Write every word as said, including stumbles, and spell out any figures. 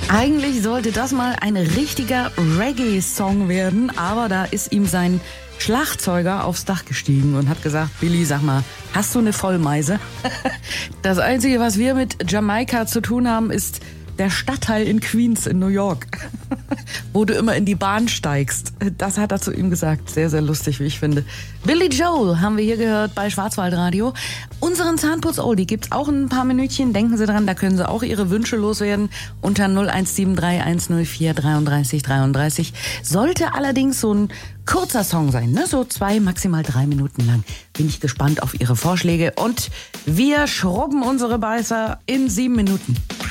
Eigentlich sollte das mal ein richtiger Reggae-Song werden, aber da ist ihm sein Schlagzeuger aufs Dach gestiegen und hat gesagt, Billy, sag mal, hast du eine Vollmeise? Das Einzige, was wir mit Jamaika zu tun haben, ist der Stadtteil in Queens in New York, wo du immer in die Bahn steigst. Das hat er zu ihm gesagt. Sehr, sehr lustig, wie ich finde. Billy Joel haben wir hier gehört bei Schwarzwaldradio. Unseren Zahnputz-Oldie gibt's auch ein paar Minütchen. Denken Sie dran, da können Sie auch Ihre Wünsche loswerden unter null eins sieben drei eins null vier dreiunddreißig dreiunddreißig. Sollte allerdings so ein kurzer Song sein, ne? So zwei, maximal drei Minuten lang. Bin ich gespannt auf Ihre Vorschläge. Und wir schrubben unsere Beißer in sieben Minuten.